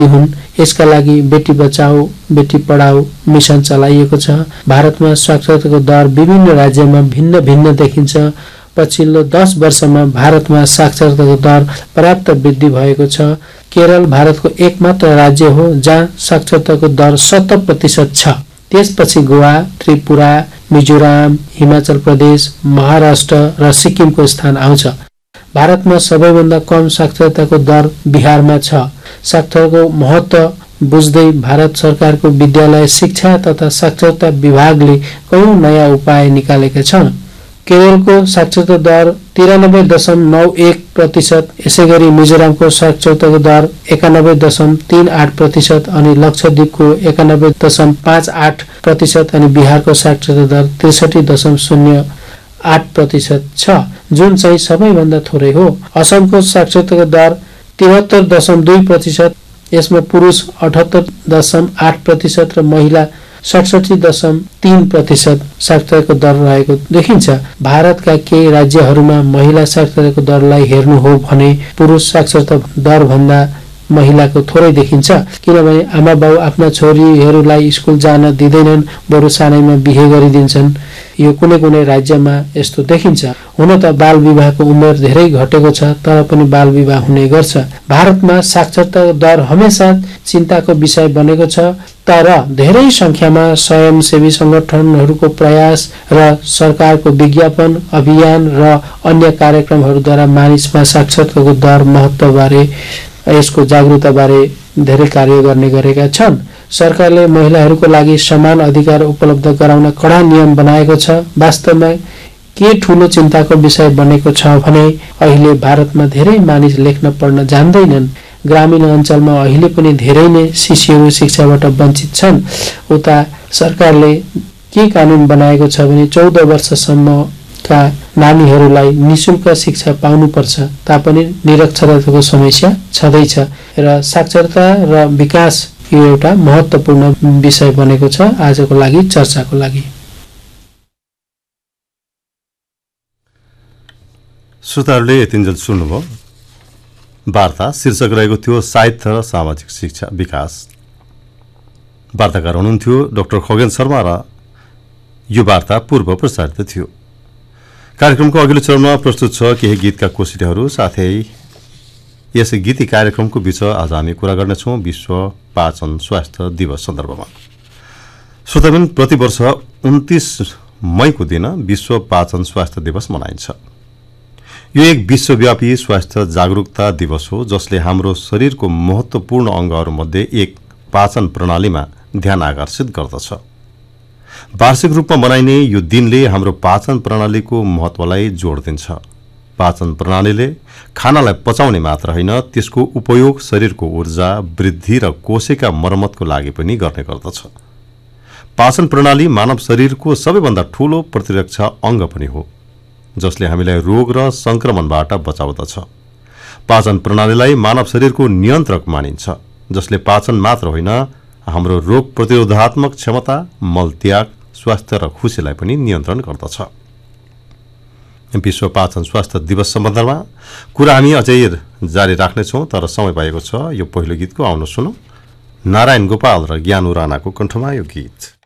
हुन्। यसका लागि बेटी बचाओ बेटी पढाओ मिशन चलाइएको छ। भारतमा साक्षरताको दर विभिन्न राज्यमा भिन्न भिन्न देखिन्छ। पछिल्लो 10 वर्षमा भारतमा साक्षरताको दर पर्याप्त वृद्धि भएको छ। केरल भारतको एकमात्र राज्य हो जहाँ साक्षरताको दर 70% छ। त्यसपछि गोवा, त्रिपुरा, मिजोराम, हिमाचल प्रदेश, महाराष्ट्र र सिक्किमको स्थान आउँछ। भारतमा सबैभन्दा कम साक्षरताको दर बिहारमा छ। साक्षरताको महत्त्व बुझ्दै भारत सरकारको विद्यालय शिक्षा तथा साक्षरता विभागले कयौं नयाँ उपाय निकालेका छन्। केरलको साक्षरता दर 93.91%, यसैगरी मिजोरामको साक्षरताको दर 91.38% अनि लक्षद्वीपको 91.58% अनि बिहारको साक्षरता दर 63.08% छ, जुन चाहिँ सबैभन्दा थोरै हो। असमको साक्षरताको दर 73.2%, यसमा पुरुष 78.8% र महिला 67.3% साक्षरताको दर रहेको देखिन्छ। भारतका केही राज्यहरूमा महिला साक्षरताको दरलाई हेर्नु हो भने पुरुष साक्षरता दर भन्दा महिलाको थोरै देखिन्छ, किनभने आमा बाउ आफ्ना छोरीहरूलाई स्कुल जान दिँदैनन्, बरु सानैमा बिहे गरिदिन्छन्। यो कुनै कुनै राज्यमा यस्तो देखिन्छ। हुन त बाल विवाहको उमेर धेरै घटेको छ, तर पनि बाल विवाह हुने गर्छ। भारतमा साक्षरता दर हमेशा चिन्ताको विषय बनेको छ, तर धेरै संख्यामा स्वयंसेवी संगठनहरूको प्रयास र सरकारको विज्ञापन अभियान र अन्य कार्यक्रमहरूद्वारा मानिसमा साक्षरताको दर महत्त्वबारे यसको जागरूकताबारे धेरै कार्य गर्ने गरेका छन्। सरकारले महिलाहरूको लागि समान अधिकार उपलब्ध गराउन कडा नियम बनाएको छ। वास्तवमा के ठूलो चिन्ताको विषय बनेको छ भने अहिले भारतमा धेरै मानिस लेख्न पढ्न जान्दैनन्। ग्रामीण अञ्चलमा अहिले पनि धेरै नै शिशुहरू शिक्षाबाट वञ्चित छन्। उता सरकारले के कानून बनाएको छ भने 14 वर्षसम्मका नानीहरूलाई निशुल्क शिक्षा पाउनुपर्छ, तापनि निरक्षरताको समस्या छँदैछ र साक्षरता र विकास यो एउटा महत्त्वपूर्ण विषय बनेको छ आजको लागि चर्चाको लागि। श्रोताहरूले यतिन्जेल सुन्नुभयो वार्ता शीर्षक रहेको थियो साहित्य र सामाजिक शिक्षा विकास। वार्ताकार हुनुहुन्थ्यो डाक्टर खगेन शर्मा र यो वार्ता पूर्व प्रसारित थियो। कार्यक्रमको अघिल्लो चरणमा प्रस्तुत छ केही गीतका कोसिटाहरू, साथै यस गीती कार्यक्रमको बीच आज हामी कुरा गर्नेछौँ विश्व पाचन स्वास्थ्य दिवस सन्दर्भमा। श्रोताबिन, प्रतिवर्ष 29 मईको दिन विश्व पाचन स्वास्थ्य दिवस मनाइन्छ। यो एक विश्वव्यापी स्वास्थ्य जागरूकता दिवस हो जसले हाम्रो शरीरको महत्त्वपूर्ण अङ्गहरूमध्ये एक पाचन प्रणालीमा ध्यान आकर्षित गर्दछ। वार्षिक रूपमा मनाइने यो दिनले हाम्रो पाचन प्रणालीको महत्त्वलाई जोड दिन्छ। पाचन प्रणालीले खानालाई पचाउने मात्र होइन, त्यसको उपयोग शरीरको ऊर्जा वृद्धि र कोशिका मर्मतको लागि पनि गर्ने गर्दछ। पाचन प्रणाली मानव शरीरको सबैभन्दा ठूलो प्रतिरक्षा अङ्ग पनि हो, जसले हामीलाई रोग र संक्रमणबाट बचाउँदछ। पाचन प्रणालीलाई मानव शरीरको नियन्त्रक मानिन्छ, जसले पाचन मात्र होइन हाम्रो रोग प्रतिरोधात्मक क्षमता, मलत्याग, स्वास्थ्य र खुसीलाई पनि नियन्त्रण गर्दछ। विश्व पाचन स्वास्थ्य दिवस सम्बन्धमा कुरा हामी अझै जारी राख्नेछौँ, तर समय पाएको छ यो पहिलो गीतको। आउनु सुनौ नारायण गोपाल र ज्ञानु राणाको कण्ठमा यो गीत।